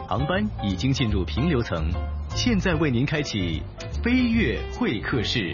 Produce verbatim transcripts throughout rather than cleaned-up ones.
航班已经进入平流层，现在为您开启飞跃会客室。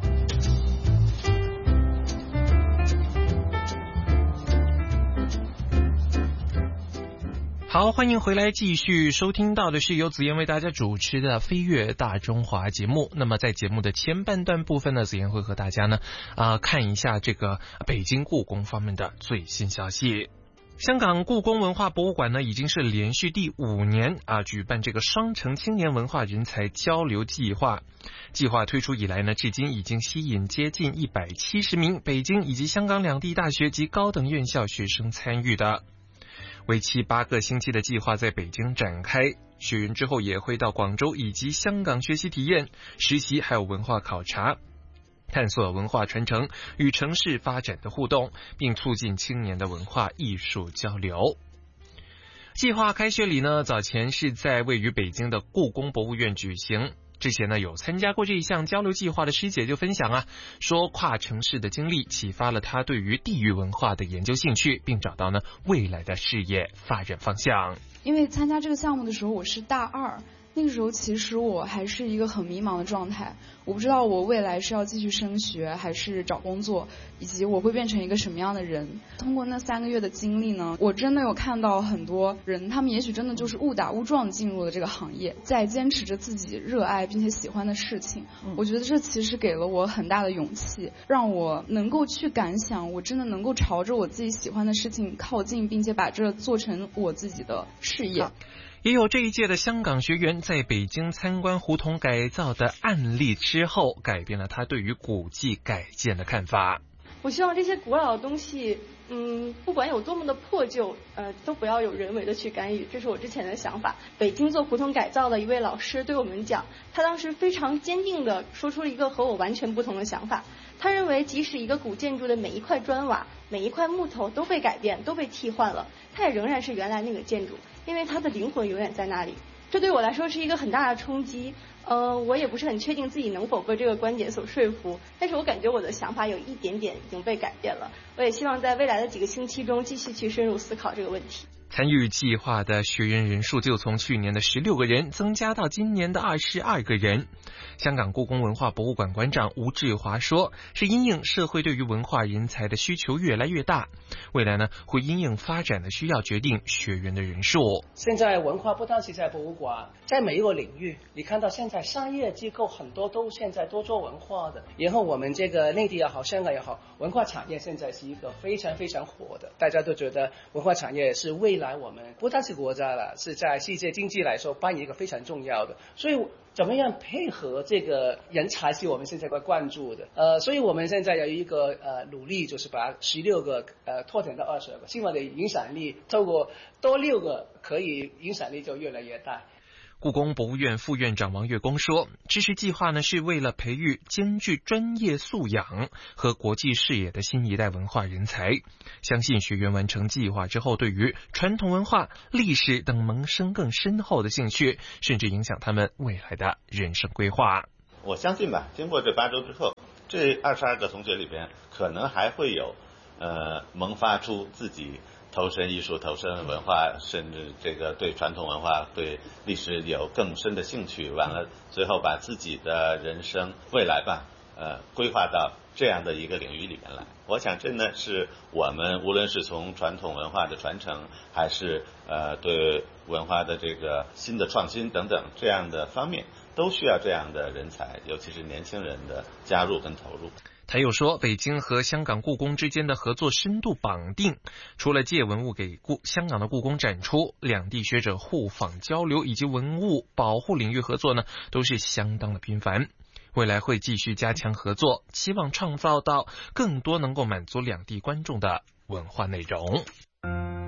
好，欢迎回来，继续收听到的是由子妍为大家主持的飞跃大中华节目。那么在节目的前半段部分呢，子妍会和大家呢啊、呃、看一下这个北京故宫方面的最新消息。香港故宫文化博物馆呢，已经是连续第五年啊举办这个双城青年文化人才交流计划。计划推出以来呢，至今已经吸引接近一百七十名北京以及香港两地大学及高等院校学生参与的。为期八个星期的计划在北京展开，学员之后也会到广州以及香港学习体验、实习，还有文化考察，探索文化传承与城市发展的互动，并促进青年的文化艺术交流。计划开学礼呢，早前是在位于北京的故宫博物院举行。之前呢，有参加过这一项交流计划的师姐就分享啊，说跨城市的经历启发了她对于地域文化的研究兴趣，并找到呢未来的事业发展方向。 因为参加这个项目的时候我是大二，那个时候其实我还是一个很迷茫的状态，我不知道我未来是要继续升学还是找工作，以及我会变成一个什么样的人。通过那三个月的经历呢，我真的有看到很多人，他们也许真的就是误打误撞进入了这个行业，在坚持着自己热爱并且喜欢的事情。我觉得这其实给了我很大的勇气，让我能够去感想，我真的能够朝着我自己喜欢的事情靠近，并且把这做成我自己的事业。 也有这一届的香港学员在北京参观胡同改造的案例之后，改变了他对于古迹改建的看法。 我希望这些古老的东西，嗯，不管有多么的破旧，呃，都不要有人为的去干预，这是我之前的想法。北京做胡同改造的一位老师对我们讲，他当时非常坚定地说出了一个和我完全不同的想法。他认为，即使一个古建筑的每一块砖瓦、每一块木头都被改变、都被替换了，它也仍然是原来那个建筑，因为它的灵魂永远在那里。这对我来说是一个很大的冲击。呃，我也不是很确定自己能否被这个观点所说服，但是我感觉我的想法有一点点已经被改变了。我也希望在未来的几个星期中继续去深入思考这个问题。 参与计划的学员人数就从去年的十六个人增加到今年的二十二个人。香港故宫文化博物馆馆长吴志华说，是因应社会对于文化人才的需求越来越大，未来呢会因应发展的需要决定学员的人数。 现在文化不单是在博物馆，在每一个领域，你看到现在商业机构很多都现在都做文化的，然后我们这个内地也好，香港也好，文化产业现在是一个非常非常火的，大家都觉得文化产业是未来我们不单是国家了，是在世界经济来说扮演一个非常重要的，所以怎么样配合这个人才是我们现在在关注的。呃，所以我们现在有一个呃努力，就是把十六个呃拓展到二十二个，希望的影响力透过多六个，可以影响力就越来越大。 故宫博物院副院长王月公说，支持计划呢是为了培育兼具专业素养和国际视野的新一代文化人才，相信学员完成计划之后，对于传统文化、历史等萌生更深厚的兴趣，甚至影响他们未来的人生规划。 我相信吧，经过这八周之后，这二十二个同学里边可能还会有呃萌发出自己投身艺术、投身文化，甚至这个对传统文化、对历史有更深的兴趣，完了最后把自己的人生未来吧，呃，规划到这样的一个领域里面来。我想这呢是我们无论是从传统文化的传承，还是呃对文化的这个新的创新等等这样的方面，都需要这样的人才，尤其是年轻人的加入跟投入。 他又说，北京和香港故宫之间的合作深度绑定，除了借文物给故香港的故宫展出，两地学者互访交流以及文物保护领域合作呢，都是相当的频繁。未来会继续加强合作，期望创造到更多能够满足两地观众的文化内容。